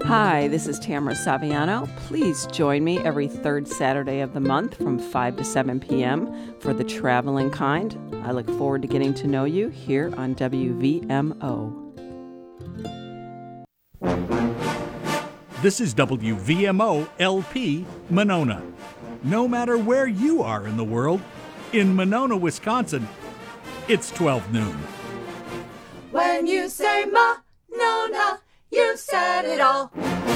Hi, this is Tamara Saviano. Please join me every third Saturday of the month from 5 to 7 p.m. for The Traveling Kind. I look forward to getting to know you here on WVMO. This is WVMO LP Monona. No matter where you are in the world, in Monona, Wisconsin, it's 12 noon. When you say Monona, you said it all.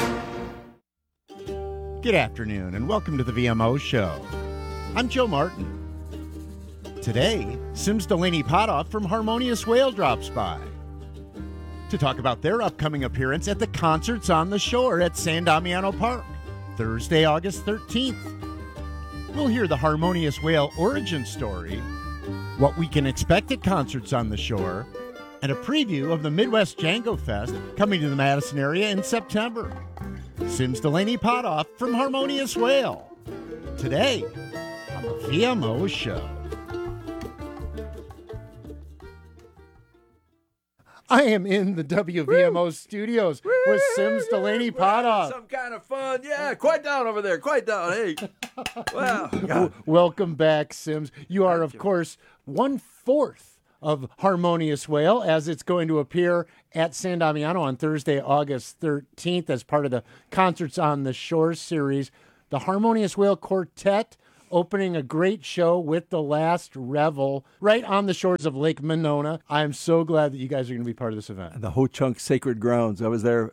Good afternoon and welcome to the VMO Show. I'm Joe Martin. Today, Sims Delaney Potoff from Harmonious Whale drops by to talk about their upcoming appearance at the Concerts on the Shore at San Damiano Park, Thursday, August 13th. We'll hear the Harmonious Whale origin story, what we can expect at Concerts on the Shore, and a preview of the Midwest Django Fest coming to the Madison area in September. Sims Delaney Potoff from Harmonious Whale. Today on the VMO Show. I am in the WVMO studios with Sims Delaney Potoff. Some kind of fun. Yeah, quiet down over there. Quiet down. Hey. Wow. Welcome back, Sims. You are, of course, 1/4 of Harmonious Whale as it's going to appear at San Damiano on Thursday, August 13th as part of the Concerts on the Shore series. The Harmonious Whale Quartet opening a great show with The Last Revel right on the shores of Lake Monona. I'm so glad that you guys are going to be part of this event. The Ho Chunk Sacred Grounds. I was there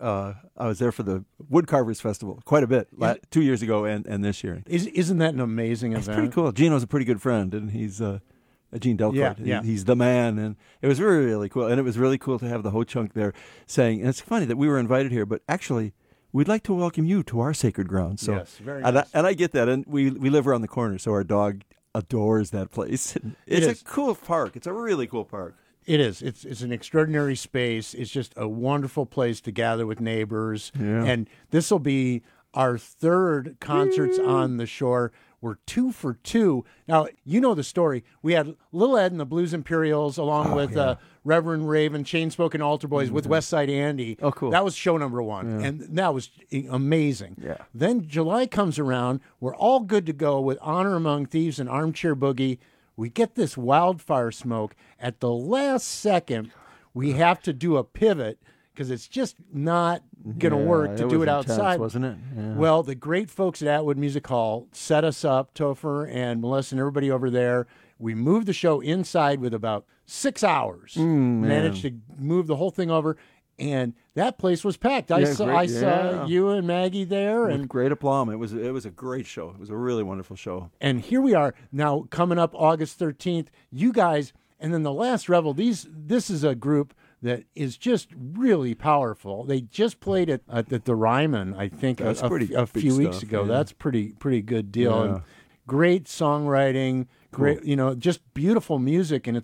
for the Woodcarvers Festival quite a bit 2 years ago and this year. Isn't that an amazing event? It's pretty cool. Gino's a pretty good friend, and he's Gene Delcourt. Yeah. He's the man, and it was really, really cool. And it was really cool to have the Ho Chunk there saying, and it's funny that we were invited here, but actually, we'd like to welcome you to our sacred grounds. So, yes, very nice. And I get that, and we live around the corner, so our dog adores that place. It's a cool park. It's a really cool park. It is. It's an extraordinary space. It's just a wonderful place to gather with neighbors. Yeah. And this will be our third Concerts on the Shore. We're 2 for 2. Now, you know the story. We had Little Ed and the Blues Imperials along with Reverend Raven, Chainspoken Altar Boys with West Side Andy. Oh, cool. That was show number 1, and that was amazing. Yeah. Then July comes around. We're all good to go with Honor Among Thieves and Armchair Boogie. We get this wildfire smoke. At the last second, we have to do a pivot because it's just not going to work to do it outside. Intense, wasn't it? Yeah. Well, the great folks at Atwood Music Hall set us up, Topher and Melissa and everybody over there. We moved the show inside with about 6 hours. Managed to move the whole thing over, and that place was packed. I saw you and Maggie there. With and great aplomb. It was a great show. It was a really wonderful show. And here we are now coming up August 13th. You guys, and then The Last Revel, this is a group that is just really powerful. They just played it at the Ryman, I think, a few weeks ago. Yeah. That's pretty good deal. Yeah. And great songwriting, great, just beautiful music, and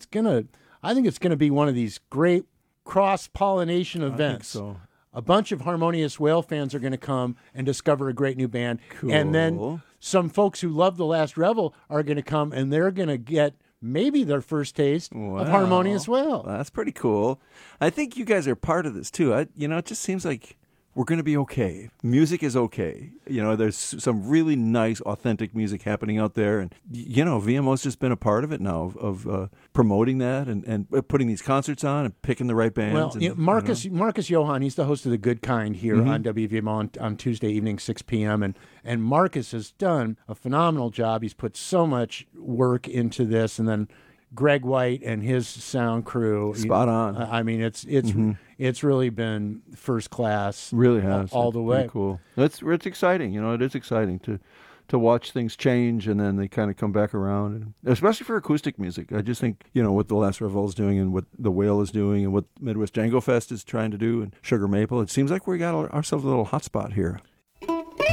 I think it's gonna be one of these great cross-pollination events. I think so. A bunch of Harmonious Whale fans are going to come and discover a great new band. Cool. And then some folks who love The Last Revel are going to come, and they're going to get maybe their first taste of Harmonious Whale. That's pretty cool. I think you guys are part of this, too. It just seems like we're going to be okay. Music is okay. There's some really nice, authentic music happening out there. And, VMO's just been a part of it now, of promoting that and putting these concerts on and picking the right bands. Well, Marcus Johann, he's the host of The Good Kind here on WVMO on Tuesday evening, 6 p.m. And Marcus has done a phenomenal job. He's put so much work into this. And then Greg White and his sound crew. Spot on. I mean, it's really been first class. Really has. All the way. Pretty cool. It's exciting. It is exciting to watch things change and then they kind of come back around. And especially for acoustic music. I just think, what The Last Revel is doing and what The Whale is doing and what Midwest Django Fest is trying to do and Sugar Maple. It seems like we got ourselves a little hot spot here.